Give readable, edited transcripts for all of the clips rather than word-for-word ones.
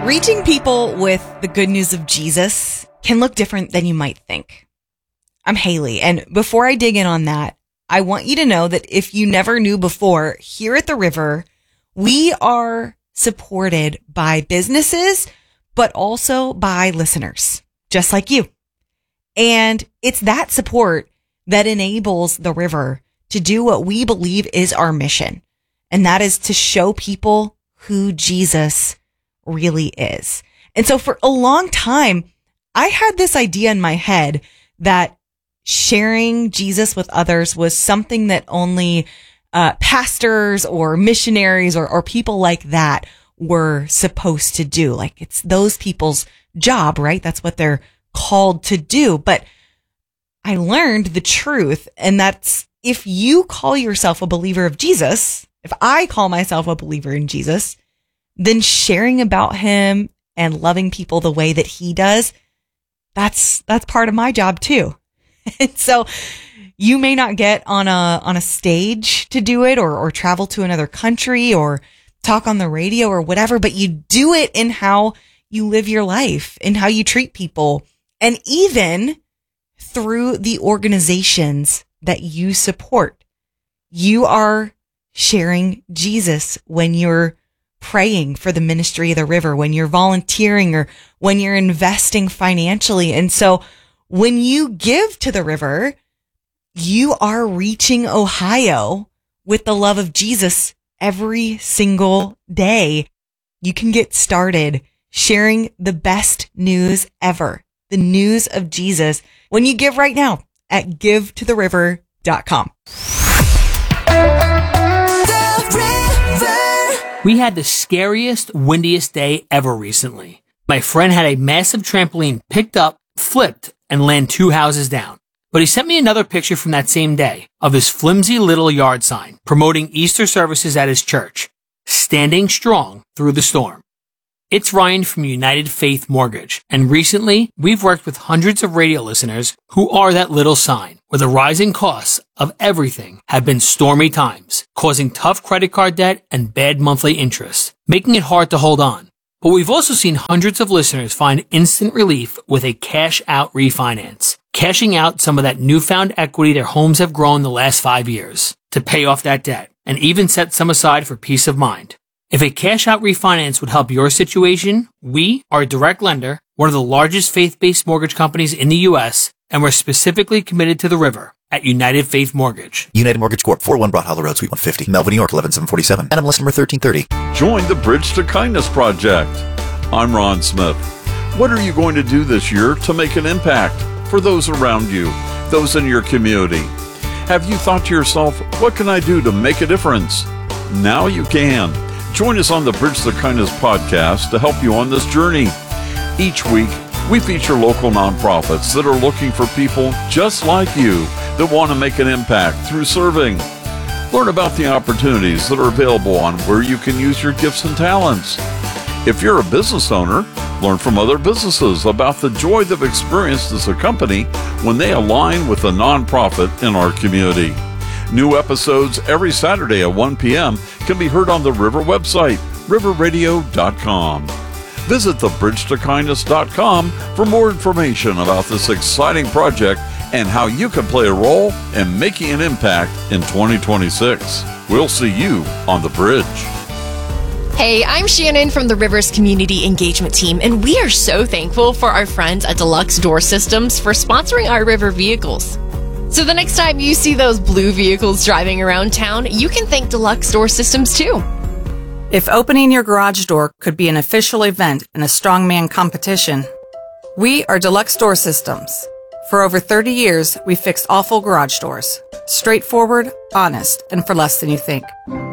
Reaching people with the good news of Jesus can look different than you might think. I'm Haley, and before I dig in on that, I want you to know that if you never knew before, here at the River, we are supported by businesses, but also by listeners, just like you. And it's that support that enables the River to do what we believe is our mission, and that is to show people who Jesus really is. And so for a long time, I had this idea in my head that sharing Jesus with others was something that only pastors or missionaries or people like that were supposed to do. Like, it's those people's job, right? That's what they're called to do. But I learned the truth, and that's if you call yourself a believer of Jesus, if I call myself a believer in Jesus, then sharing about him and loving people the way that he does, that's part of my job too. And so you may not get on a stage to do it or travel to another country or talk on the radio or whatever, but you do it in how you live your life, in how you treat people, and even through the organizations that you support. You are sharing Jesus when you're praying for the ministry of the River, when you're volunteering, or when you're investing financially. And so when you give to the River, you are reaching Ohio with the love of Jesus every single day. You can get started sharing the best news ever, the news of Jesus, when you give right now at givetothe.river.com. We had the scariest, windiest day ever recently. My friend had a massive trampoline picked up, flipped, and land 2 houses down. But he sent me another picture from that same day of his flimsy little yard sign promoting Easter services at his church, standing strong through the storm. It's Ryan from United Faith Mortgage, and recently we've worked with hundreds of radio listeners who are that little sign, where the rising costs of everything have been stormy times, causing tough credit card debt and bad monthly interest, making it hard to hold on. But we've also seen hundreds of listeners find instant relief with a cash-out refinance, cashing out some of that newfound equity their homes have grown the last 5 years to pay off that debt, and even set some aside for peace of mind. If a cash-out refinance would help your situation, we are a direct lender, one of the largest faith-based mortgage companies in the U.S., and we're specifically committed to the River at United Faith Mortgage. United Mortgage Corp., 401 Broad Hollow Road, Suite 150, Melville, New York, 11747. NMLS number 1330. Join the Bridge to Kindness Project. I'm Ron Smith. What are you going to do this year to make an impact for those around you, those in your community? Have you thought to yourself, what can I do to make a difference? Now you can. Join us on the Bridge to Kindness podcast to help you on this journey. Each week, we feature local nonprofits that are looking for people just like you that want to make an impact through serving. Learn about the opportunities that are available on where you can use your gifts and talents. If you're a business owner, learn from other businesses about the joy they've experienced as a company when they align with a nonprofit in our community. New episodes every Saturday at 1 p.m. can be heard on the River website, riverradio.com. Visit thebridgetokindness.com for more information about this exciting project and how you can play a role in making an impact in 2026. We'll see you on the bridge. Hey, I'm Shannon from the Rivers Community Engagement Team, and we are so thankful for our friends at Deluxe Door Systems for sponsoring our River vehicles. So the next time you see those blue vehicles driving around town, you can thank Deluxe Door Systems too. If opening your garage door could be an official event in a strongman competition, we are Deluxe Door Systems. For over 30 years, we've fixed awful garage doors. Straightforward, honest, and for less than you think.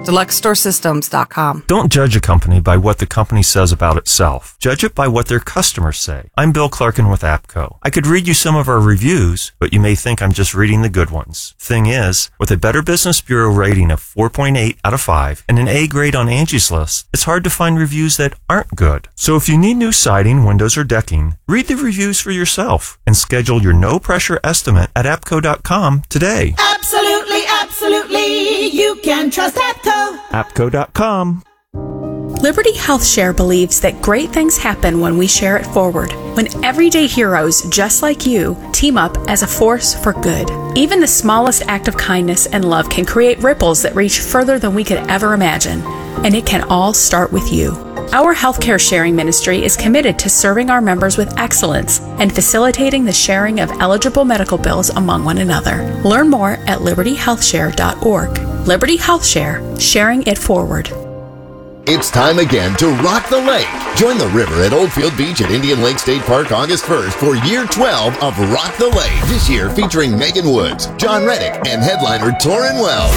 DeluxeDoorSystems.com. Don't judge a company by what the company says about itself. Judge it by what their customers say. I'm Bill Clarkin with APCO. I could read you some of our reviews, but you may think I'm just reading the good ones. Thing is, with a Better Business Bureau rating of 4.8 out of 5 and an A grade on Angie's List, it's hard to find reviews that aren't good. So if you need new siding, windows, or decking, read the reviews for yourself and schedule your no-pressure estimate at APCO.com today. Absolutely, absolutely. You can trust APCO. APCO.com. Liberty HealthShare believes that great things happen when we share it forward, when everyday heroes just like you team up as a force for good. Even the smallest act of kindness and love can create ripples that reach further than we could ever imagine, and it can all start with you. Our healthcare sharing ministry is committed to serving our members with excellence and facilitating the sharing of eligible medical bills among one another. Learn more at libertyhealthshare.org. Liberty HealthShare, sharing it forward. It's time again to rock the lake. Join the river at Oldfield Beach at Indian Lake State Park August 1st for year 12 of Rock the Lake. This year featuring Megan Woods, John Reddick, and headliner Torrin Wells.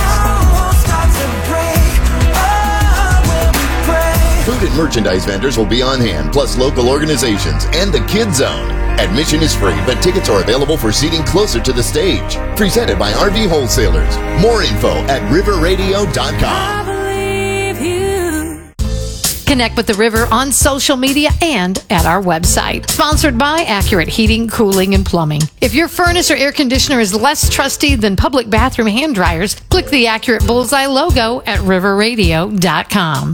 Food and merchandise vendors will be on hand, plus local organizations and the Kids Zone. Admission is free, but tickets are available for seating closer to the stage. Presented by RV Wholesalers. More info at riverradio.com. Connect with the River on social media and at our website. Sponsored by Accurate Heating, Cooling, and Plumbing. If your furnace or air conditioner is less trusty than public bathroom hand dryers, click the Accurate Bullseye logo at riverradio.com.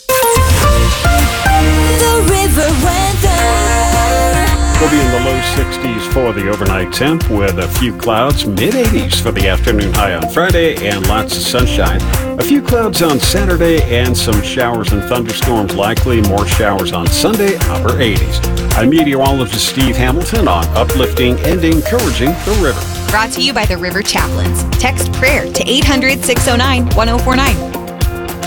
The River weather. We'll be in the low 60s for the overnight temp with a few clouds, mid-80s for the afternoon high on Friday, and lots of sunshine. A few clouds on Saturday and some showers and thunderstorms likely. More showers on Sunday, upper 80s. I'm meteorologist Steve Hamilton on uplifting and encouraging the river. Brought to you by the River Chaplains. Text prayer to 800-609-1049.